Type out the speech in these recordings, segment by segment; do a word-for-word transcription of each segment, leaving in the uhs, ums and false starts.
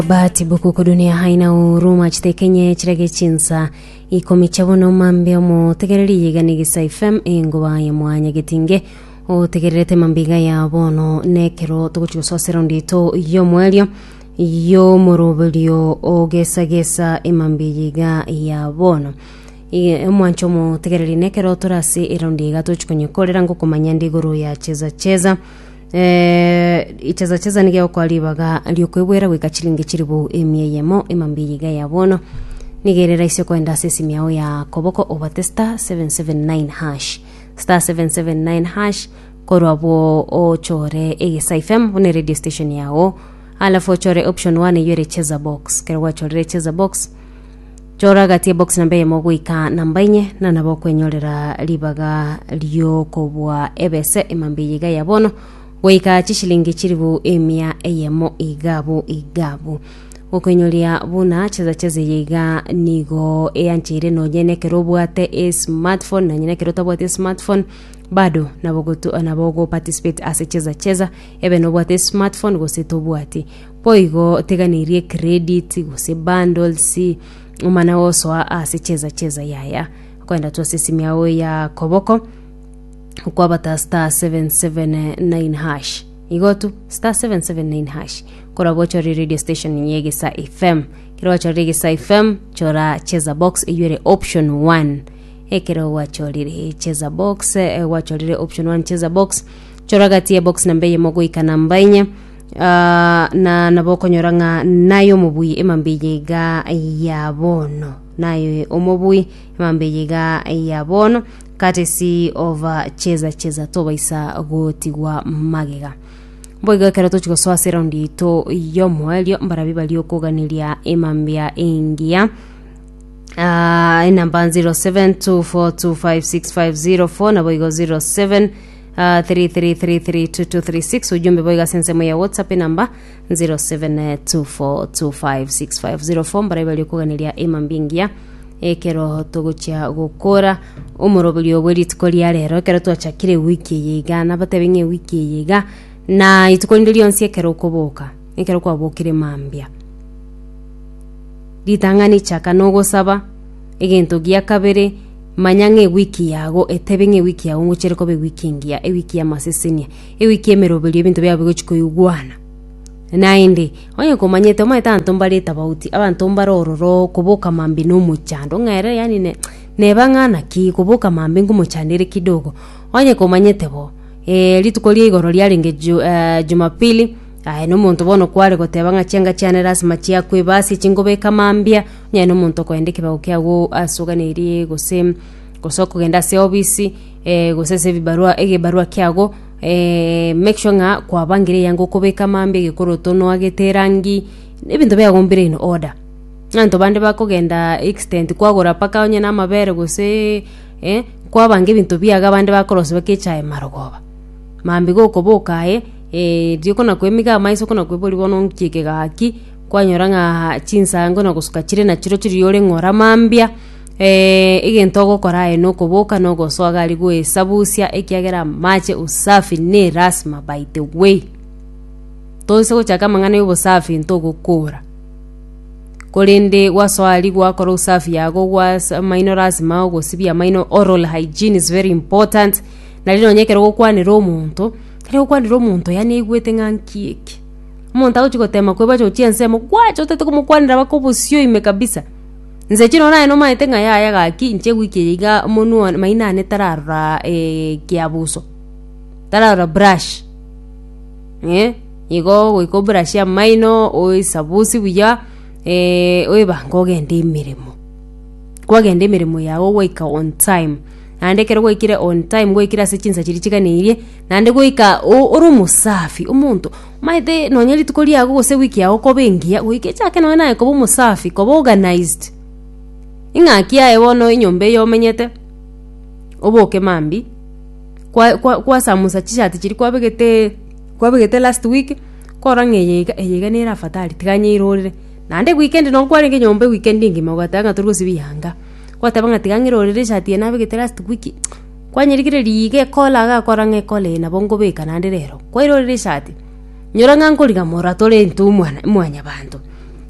Bahati buku ku dunia haina huruma chitekenye chirage chinsa ikomi chabono mambe omo tegereri yigani gisa F M ingoba ya mwanya gitinge o tegererete mambiga ya bono nekero tukuchusosera ndito yo mwelio yo morobelio o gesa gesa imambiga ya bono e mwancho mo tegereri nekero turasi irondiga tuchukonyekorera ngo kumanya ndigoro ya cheza cheza eh icheza cheza nige okwalibaga lyokwebwera weka chilingi chiribu emiyemo imambiga ya bono nigerera isyo kwenda sesimi yao ya koboko obatesta seven seven nine hash star seven seven nine hash korwabo o chore egesa F M une radio station yao alafu chore option one yere cheza box kerwa chore cheza box chora gatie box namba yemo gwika namba inye na nabo kwenyorera libaga lyo kobwa ebese imambiga ya bono weka chishilingi chiribu emia eyemo igabu igabu okwenyolia buna cheza cheza yiga nigo eyanchire no nyene kerobwate e smartphone na nyene kerotabwate smartphone bado nabogotu anabogo participate ase cheza cheza ebe no bwate smartphone go setobwate poigo teganirie credit go se bundles si umana oso ase cheza cheza yaya kwenda tu sesimi yao ya koboko kwa bata star seven seven nine hash igotu star seven seven nine hash kora bocho radio station yege sa F M kira wacho rege sa F M chora cheza box iyere option one ekira wacho rege cheza box e wacho rege option one cheza box chora gatie box nambe yemogo ikanambanya uh, na naboko nyoranga nayo mubui emambiyega ya bono nayo omubui emambiyega ya bono courtesy of uh, cheza cheza toba isa gotigwa magega boiga kerato chiko swase round to yomwelio mbarabiba lyo koganilia emambia ingia uh namba zero seven two four two five six five zero four na boiga zero seven three three three three two two three six ujumbe boiga sensemo ya WhatsApp namba zero seven two four two five six five zero four mbarabiba lyo koganilia emambia ingia ekero togocha gukora umurobulyo bweri tukolia rero kero twachakire wiki yiga nabatebenge wiki yiga na itukondirio nsie kero koboka ekero kwabokire mambia ditangani chaka nogo saba egento gia kabere manyange wiki yago etebenge wiki yago nguchere kobe wiki ngia e wiki ya masesenia e wiki emerobulyo ebintu byabo gochiko yugwana naindi onye komanyete omaita antombaleta bauti abantu mbarororo kuboka mambi no muchando ngere yani ne nebangana ki kuboka mambi ngumuchandire kidogo onye komanyete bo eh litukolie igoro lyalenge ju, uh, Jumapili ai no muntu bono kwale gotebanga chenga cyane rasima chia kwe basi chingobeka mambia nya no muntu kwendeke baukya go asuganiriye gose gosoko genda se obisi eh gosese bibarua ege barua kyago eh make sure nga kwa bangire yango kobeka mambe gekoro tono ageterangi ebintu byagombire in order nanto bande bakogenda extent kwagora paka onye na mabere gose eh kwa bange bintu byaga bande bakorose bakechaye marogoba mambe go koboka eh eh diko na kwemiga maiso kona kweboli bono nkike gaki kwanyoranga chinsango na gusuka chire na chiro chiri yore ngora mambia eh igentogo korae no koboka no goswaga ligo esabusia ekiagera mache usafi ne rasma by the way tonse go chaka mangane yo usafi ntogo kora kolende waswali gwa koro usafi yago gwa minor rasma go sibia minor oral hygiene is very important na lino nyekero go kwani ro muntu kero kwani ro muntu yani igwete ngankike muntu auchiko tema kweba cho chiensemo kwacho tete kumukwanira bakobusio ime kabisa nze chino na eno maite nga ya ya gaki nche wiki yiga monu maina ne tarara e kiabuso tarara brush eh igo wiko brush ya maino o isabusi buya eh oy bango gende mirimo kwa gende mirimo yawo wika on time ande kero wikire on time wikira sechinsa chiri chikaniriye nande wika uru musafi umuntu maite nonyeli tukoli yago gose wiki yawo kobengia wike chake no naye kobo musafi kobo organized ingakia ebono inyombe yo menyete oboke mambi kwa kwa, kwa samusa chishati chiri kwabegete kwabegete last week korange yega yega nera fatali tiganye irorere nande weekend no kwarenge nyombe weekend ngi magwatanga turgo sibiyanga kwatabanga tiganye irorere shati nabegete last week kwanyirigire lige kola ga korange kole na bongo beka nande rero kwa irorere shati nyoranga nkoliga moratole ntu mwana mwanya bantu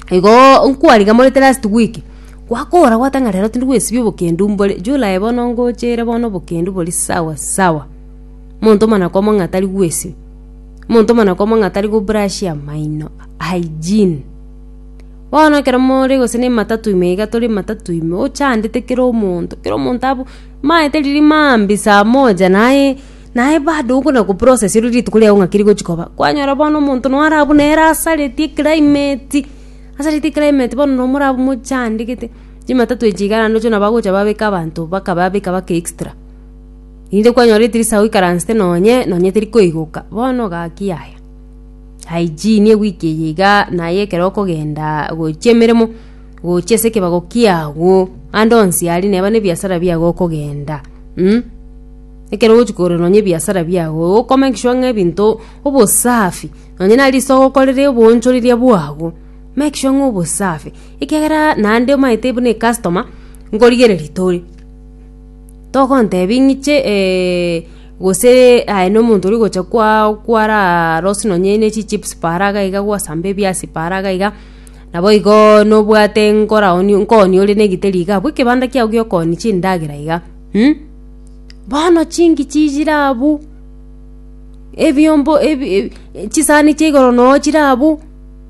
igo nkwariga muri last week gwakora gwatanga rero tindi gwesibyo bukendu mbole July bono ngochere bono bukendu boli sawa sawa muntu mana komo ngatari gwesi muntu mana komo ngatari go brush ya maino hygiene bono kera muri gosene matatu imega tori matatu ime ochandite kero muntu kero muntu abu maete liri mambi saa moja naye naye bado uko na kuprocess riri tukulia unga kirigo chikoba kwanyora bono muntu no arabu nera asaleti climate asaleti climate bono no murabu muchandi kete jima tatu ejigana nocho na bago chababeka abantu bakababeka bake extra inde kwanyora tiri sawi karanste nonye nonye tiri koigoka bono gakiyaya hygiene wiki yiga naye kero kogenda gochemeremo gocheseke bagokiago andonsi ali neba ne biasara byago kogenda hm ekero uchikore nonye biasara byago okoma kishwange binto obusafi nonye nali soko kolere obonchoriria bwago make sure ngo safi ikegera nande maite bune customer ngorigere ritori to konte bingiche eh gose ai no muntu uri gocha kwa kwara rosino nyene chi chips paraga iga gwa sambe biasi paraga iga nabo igo no bwate ngora oni nkoni uri negiteri iga bwike banda kya ugyo koni chindagira iga hm bano chingi chijirabu ebyombo ebi chisani chigoro no chirabu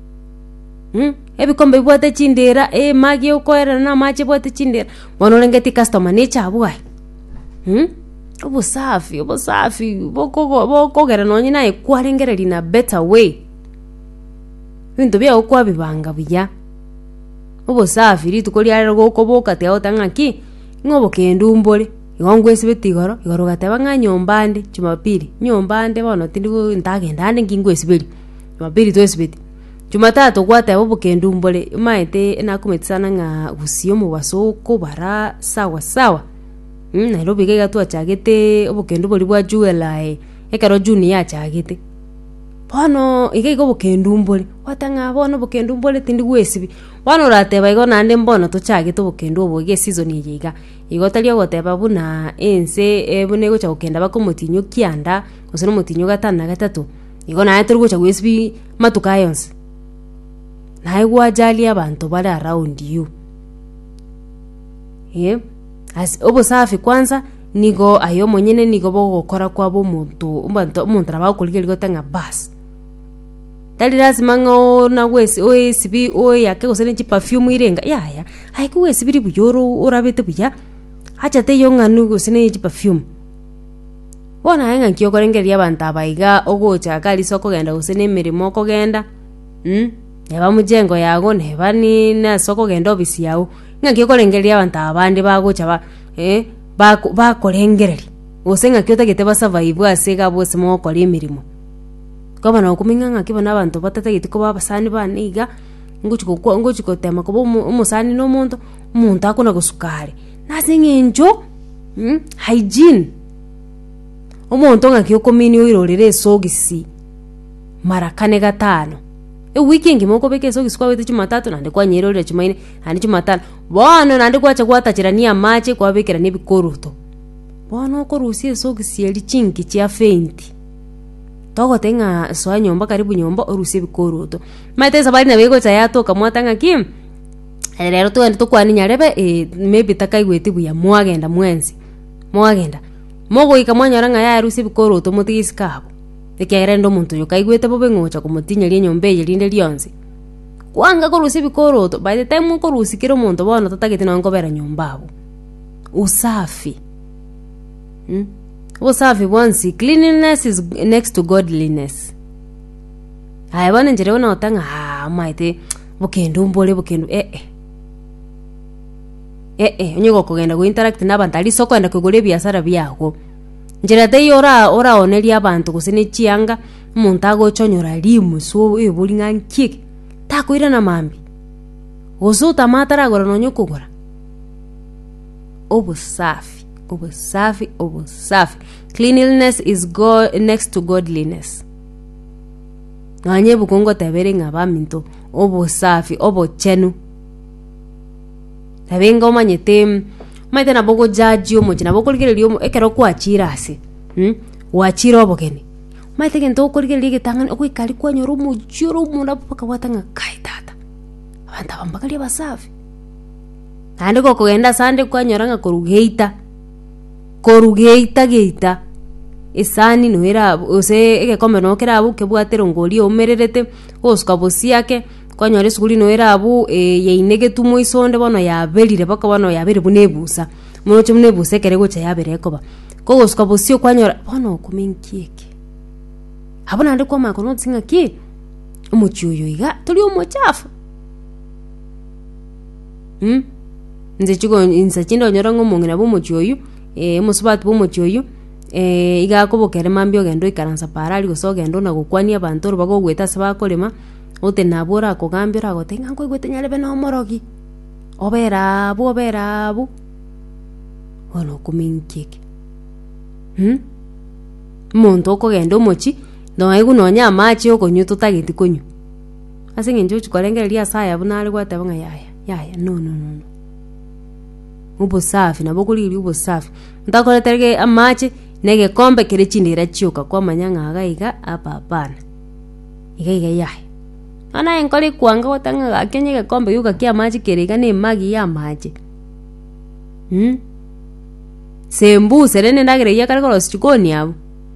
hm ebikombe bwate chindera e magi ukoera na mache bwate chindera bono lengeti customer ne chabu ai hm obusafi obusafi boko boko gera nonye na ekwarengereri na better way bintu bya okwa bibanga bya obusafi ritukoli ari goko boka te otanga ki ngobo kendu mbole igongwe sibetigoro igoro gateba nga nyombande Jumapili nyombande bono tindigo ndagenda ande ngingwe sibeli Jumapili to sibeti Jumatatu gwata abo bukendu mbole maite nakumetsana nga gusiyo mu basoko bara sawa sawa mm Nairobi gega tu achagete obukendu boli bwa July ekaro June ya achagete bono igego bukendu mbole watanga bono bukendu mbole tindi gwesibi bono rateba igo nande mbono to chagete bukendu obo ge season yiga igotali ogoteba buna ense ebune go chagokenda bakomutinyo kianda osino mutinyo gatana gatatu igo na eturu go chagwesibi matukayons nae gwajali abantu bali around you yeah as obo safi kwanza nigo ayo monyene nigo bogokora kwa bo muntu umuntu umuntu abakuligeli gotanga bus tali lazima ngo na wesi oesibi oy yake gosene chi perfume irenga ya ya haiku wesibiri buyoro urabete buya acha te yonga nugo sene chi perfume bona henga nkyo korengeri abantu abaiga ogocha kali soko genda gosene mirimo ko genda hm yaba mujengo yago neba ni na soko genda obisi yawo ngakyo korengeri abantu abandi bagocha ba eh ba ba korengereri osenga kyo tagete ba survive asega bose mo kore mirimo kaba na kuminga ngaki bana abantu batatagete ko babasani baniga nguchiko kwa nguchiko tema ko umusani no muntu muntu akuna gusukari nasingenjo hm hygiene omuntu ngakyo komini oirorere sogisi mara kane gatano e weekend moko beke sogisi kwa wete Jumatatu nande kwa nyerore Jumaine andi Jumatano bono nande kwa chakwa tachirania mache kwa bekera nebikoruto bono ko rusie sogisi eli chinki chia fenti togo tenga soa nyomba karibu nyomba orusie bikoruto maite sabari na bego chayato kamwatanga kim rero to ndo kwani nyarebe e maybe takaigwete buya mwagenda mwenzi mwagenda mogo ikamwanyora nga ya rusie bikoruto mutigiskabo ekere ndo muntu yokaigwete bobe ngocha kumutinyeria nyombe yerinde lyonse kwanga ko rusie bikoruto by the time ko rusikiro muntu bono tatagete no ngobera nyombabo usafi hm usafi once cleanliness is next to godliness hai bana njere ona otanga ah maite bukendo mbole bukendo eh eh eh eh onyigo kugenda go interact n'abantu ali soko enda kugure biasara byago njira te ora ora oneria abantu gusene chianga umuntu agochonyora limu so ebulinga nkike takwira na mambi ozuta matara agora nonyo kugura obusafi obusafi obusafi cleanliness is go next to godliness nanye bukongo tabere ngabaminto obusafi obochenu tabenga omanyete maite na bogo jaji omo jina bogo ligere omo ekero kwa chirase hm wachira obogeni maite gento ko ligere ligitangana okikali kwa nyoro mujuro muna paka watanga kai tata banta bambagalia basafi ande ko kugenda sande kwanyoranga korugeita korugeita geita isani noira ose egekombe no kerabu kebwatero ngoli omererete oska bosiake kwanyore sukuli noira abu e, yeinege tumo isonde bono yaberire baka bono yabere bunebusa muno chumne buse kere gocha yabere koba ko oska bosio kwanyora bono kuminkieke abona ande kwa makono tsinga ki umuchuyo iga tuli umuchafu hm nze chigo insa chindo nyorango mungina bo muchuyo e musubatu bo muchuyo eh iga kobokere mambio gendo ikaransa parali gusogendo na gukwania abantu bago gweta sabakolema ote nabora kugambira gotenga ngo gwete nyarebe no morogi obera bu obera bu ono kuminkeke hm monto ko gendo mochi no aigu no nya machi okonyu tutagiti konyu asinge njochi kwarengeria saya bunari gwate banga yaya yaya no no no no ubo safi na bokuri ubo safi ntakoreterege amachi nege kombe kire chindira chioka kwa manyanga agaiga apa apana iga iga yahe ana enkoli kwanga watanga gakenye ge kombe yuka kia maji kiriga ni magi ya maji hm sembu serene ndagire ya kariko chikoni abo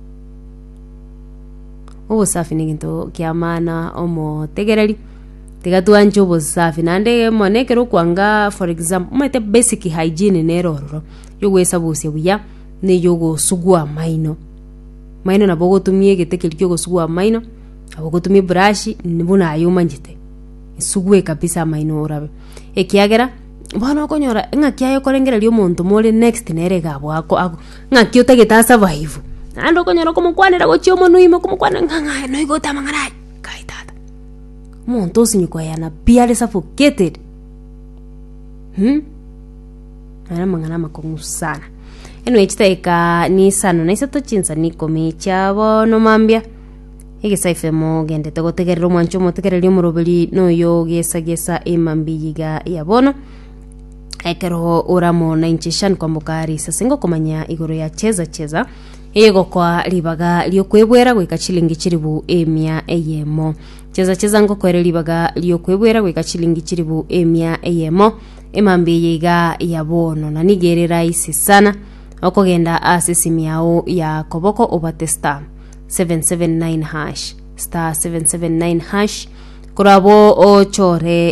ubo safi ni ginto kia mana omo tegereri tigatuancho ubo safi nande monekero kwanga for example mete basic hygiene neroro yugwesa busia buya ne yogo sugua maino maino na bogo tumie getekeli yogo sugua maino abo tumie brush nibuna ayuma njite sugue kabisa maino orabe ekiagera bana konyora ngakiayo korengera lyo muntu mole next nerega bwako ako ngakyo tegeta survive ando konyora kumukwanira go chiomo nuimo kumukwana nganga no igota mangara kaitata muntu sinyuko yana piale suffocated hm ana mangana makongu sana eno echitaika ni sana na isato chinsa ni komicha bono mambia ege saifemo gende tegotegerero mwancho motegerero murobeli no yo gesa gesa emambiyiga ya bono ekero uramo na inchishan kwa mukari sasingo komanya igoro ya cheza cheza ego kwa libaga lyo kwebwera gweka chilingi chiribu emia eyemo cheza cheza ngo kwere libaga lyo kwebwera gweka chilingi chiribu emia eyemo emambiyiga ya bono na nigerera isi sana okogenda asisi yao ya koboko obatesta seven seven nine hash star seven seven nine hash kurabo ochore